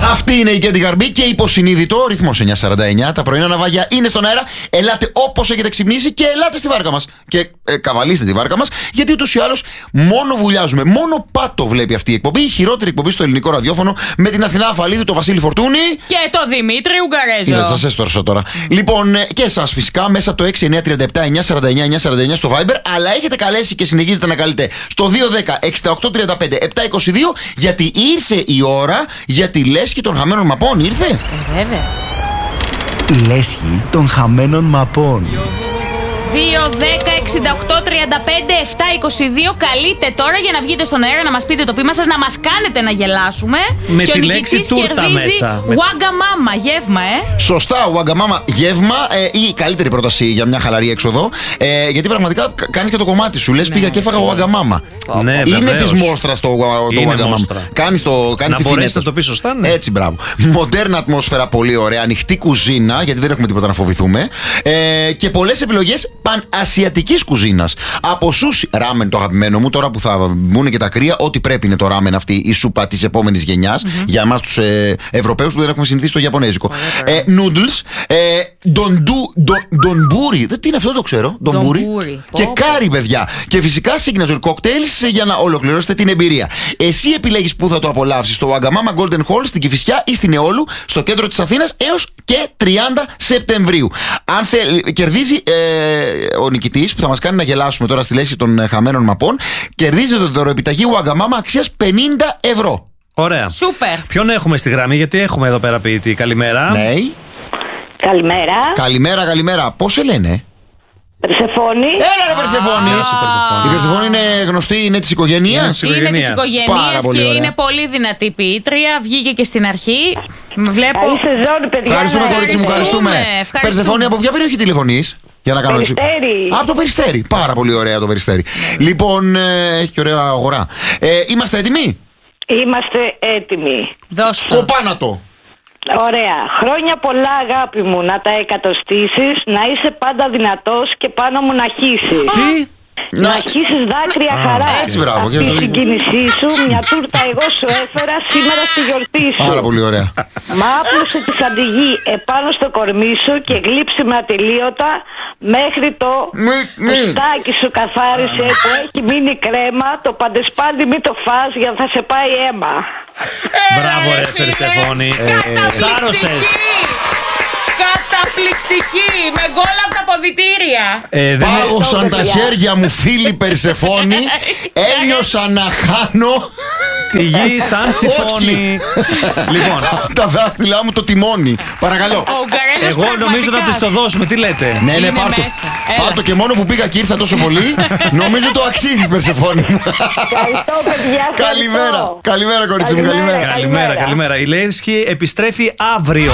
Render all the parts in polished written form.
Αυτή είναι η Κέντι Γαρμπή και υποσυνείδητο ρυθμός 949. Τα πρωινά ναυάγια είναι στον αέρα. Ελάτε όπως έχετε ξυπνήσει και ελάτε στη βάρκα μας. Και καβαλήστε τη βάρκα μας, γιατί ούτως ή άλλως μόνο βουλιάζουμε. Μόνο πάτο βλέπει αυτή η εκπομπή. Η χειρότερη εκπομπή στο ελληνικό ραδιόφωνο με την Αθηνά Αφαλίδη, τον Βασίλη Φορτούνη. Και το Δημήτρη Ουγγαρέζο. Σας έστωρσα τώρα. Λοιπόν, και εσάς φυσικά μέσα από το 6937-949-949 στο Viber. Αλλά έχετε καλέσει και συνεχίζετε να καλείτε στο 210-6835-722. Γιατί ήρθε η ώρα για τη λέσχη των χαμένων μαπών. Ήρθε. Βέβαια. Η λέσχη των χαμένων μαπών. 2-10-68-35-722. Καλείτε τώρα για να βγείτε στον αέρα να μας πείτε το πείμα σας, να μας κάνετε να γελάσουμε. Με και τη ο λέξη τούρτα μέσα. Wagamama, γεύμα, Σωστά, Wagamama, γεύμα ή η καλύτερη πρόταση για μια χαλαρή έξοδο. Γιατί πραγματικά κάνεις και το κομμάτι σου. Λες, πήγα και έφαγα Wagamama. Ναι, είναι της μόστρας το Wagamama. Κάνεις τη φινέτα. Να το πει σωστά, ναι. Έτσι, μπράβο. Μοντέρνα ατμόσφαιρα, πολύ ωραία. Ανοιχτή κουζίνα, γιατί δεν έχουμε τίποτα να φοβηθούμε. Και πολλές επιλογές πανασιατικής κουζίνας. Από σούσι, ράμεν το αγαπημένο μου, τώρα που θα μπουν και τα κρύα, ό,τι πρέπει είναι το ράμεν αυτή η σούπα της επόμενης γενιάς. Για εμάς τους Ευρωπαίους που δεν έχουμε συνηθίσει το Ιαπωνέζικο. Noodles, ντονμπούρι. Τι είναι αυτό, το ξέρω. Ντονμπούρι. Και κάρι, παιδιά. Και φυσικά signature cocktails για να ολοκληρώσετε την εμπειρία. Εσύ επιλέγεις πού θα το απολαύσεις, στο Wagamama Golden Hall στην Κηφισιά ή στην Εόλου, στο κέντρο της Αθήνας, έως και 30 Σεπτεμβρίου. Αν κερδίζει ο νικητής που θα μας κάνει να γελάσουμε τώρα στη λέσχη των χαμένων μαπών, κερδίζει το δωροεπιταγή Wagamama αξίας 50 ευρώ. Ωραία. Σούπερ. Ποιον έχουμε στη γραμμή, γιατί έχουμε εδώ πέρα ποιητή. Καλημέρα. Ναι. Καλημέρα. Καλημέρα. Πώς σε λένε? Περσεφόνη. Έλα ρε Περσεφόνη. Η Περσεφόνη είναι γνωστή, είναι της οικογένειας. Είναι της οικογένειας και είναι πολύ δυνατή ποιήτρια. Βγήκε και στην αρχή. Βλέπω. Καλή σεζόν, παιδιά. Ευχαριστούμε, κορίτσι μου, ευχαριστούμε. Περσεφόνη, από ποια περιοχή τηλεφωνείς? Για να κάνω Περιστέρι. Από το Περιστέρι. Πάρα πολύ ωραία το Περιστέρι. Λοιπόν, έχει και ωραία αγορά. Είμαστε έτοιμοι? Είμαστε έτοιμοι. Δώστε. Κοπάνα το. Ωραία. Χρόνια πολλά, αγάπη μου, να τα εκατοστήσεις, να είσαι πάντα δυνατός και πάνω μου να χύσεις. Τι? Να χύσεις δάκρυα χαρά. Έτσι, μπράβο. Αυτή η συγκίνησή σου, μια τούρτα εγώ σου έφερα σήμερα στη γιορτή σου. Πάρα πολύ ωραία. Μ' άπλωσε τη σαντιγή επάνω στο κορμί σου και γλύψε με ατελείωτα μέχρι το κουστάκι σου καθάρισε που έχει μείνει κρέμα. Το παντεσπάντι μη το φας για να θα σε πάει αίμα. Μπράβο ρε Περσεφόνη. Σάρωσες. Καταπληκτική! Με γκολ από τα ποδητήρια. Πάγωσαν τα χέρια μου, φίλοι Περσεφόνη. Ένιωσα να χάνω τη γη σαν συμφώνει. Λοιπόν, τα δάχτυλά μου το τιμόνι. Παρακαλώ. Εγώ νομίζω να της το δώσουμε, τι λέτε? Ναι, πάρτο και μόνο που πήγα και ήρθα τόσο πολύ, νομίζω το αξίζεις, Περσεφόνη μου. Ευχαριστώ, παιδιά. Καλημέρα, κορίτσι μου, καλημέρα. Η λέσχη επιστρέφει αύριο.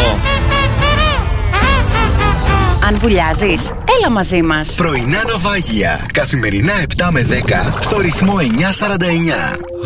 Αν βουλιάζεις, έλα μαζί μας. Πρωινά ναυάγια. Καθημερινά 7 με 10 στο ρυθμό 949.